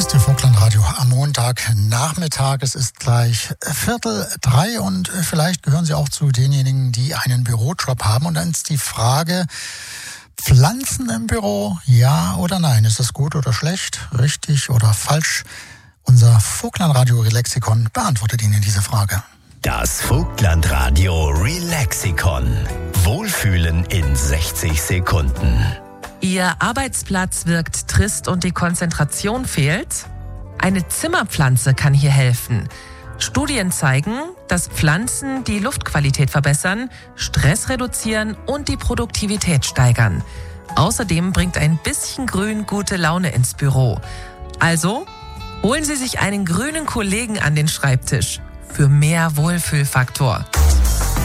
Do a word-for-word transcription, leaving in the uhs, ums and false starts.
Hier ist Ihr Vogtlandradio am Montagnachmittag. Es ist gleich Viertel drei und vielleicht gehören Sie auch zu denjenigen, die einen Bürojob haben. Und dann ist die Frage, Pflanzen im Büro, ja oder nein? Ist das gut oder schlecht, richtig oder falsch? Unser Vogtlandradio Relaxikon beantwortet Ihnen diese Frage. Das Vogtlandradio Relaxikon. Wohlfühlen in sechzig Sekunden. Ihr Arbeitsplatz wirkt trist und die Konzentration fehlt? Eine Zimmerpflanze kann hier helfen. Studien zeigen, dass Pflanzen die Luftqualität verbessern, Stress reduzieren und die Produktivität steigern. Außerdem bringt ein bisschen Grün gute Laune ins Büro. Also holen Sie sich einen grünen Kollegen an den Schreibtisch für mehr Wohlfühlfaktor.